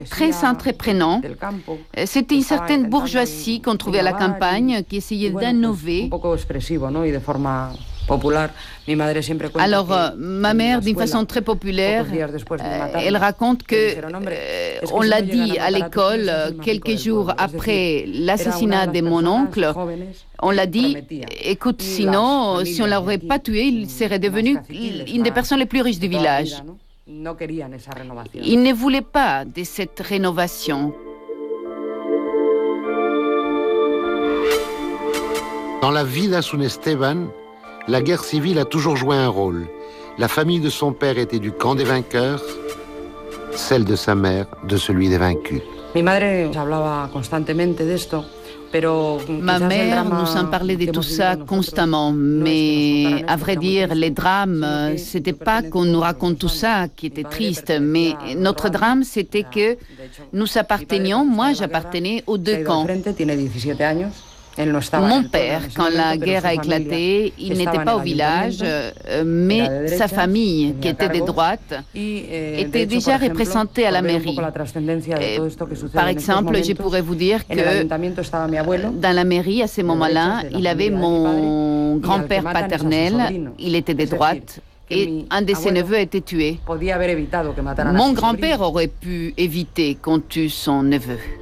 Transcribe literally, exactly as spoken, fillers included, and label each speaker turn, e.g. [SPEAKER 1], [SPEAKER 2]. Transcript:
[SPEAKER 1] très entreprenant. C'était une certaine bourgeoisie qu'on trouvait à la campagne qui essayait d'innover. Alors, euh, ma mère, d'une façon très populaire, euh, elle raconte que euh, on l'a dit à l'école euh, quelques jours après l'assassinat de mon oncle. On l'a dit, écoute, sinon, si on ne l'aurait pas tué, il serait devenu une des personnes les plus riches du village. Il ne voulait pas de cette rénovation.
[SPEAKER 2] Dans la vie d'Asun Esteban, la guerre civile a toujours joué un rôle. La famille de son père était du camp des vainqueurs, celle de sa mère de celui des vaincus.
[SPEAKER 1] Ma mère nous en parlait de tout ça constamment, mais à vrai dire, les drames, c'était pas qu'on nous raconte tout ça qui était triste, mais notre drame, c'était que nous appartenions, moi j'appartenais aux deux camps. Mon père, quand la guerre a éclaté, il n'était pas au village, mais sa famille, qui était de droite, était déjà représentée à la mairie. Et, par exemple, je pourrais vous dire que dans la mairie, à ce moment-là, il avait mon grand-père paternel, il était de droite, et un de ses neveux a été tué. Mon grand-père aurait pu éviter qu'on tue son neveu.